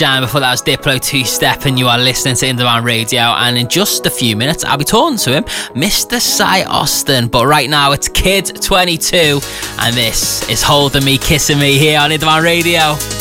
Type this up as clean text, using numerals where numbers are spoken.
Down before that was Diplo 2-Step, and you are listening to Indie Radio. And in just a few minutes, I'll be talking to him, Mr. Cy Austin. But right now, it's Kid 22, and this is Holding Me, Kissing Me here on Indie Radio.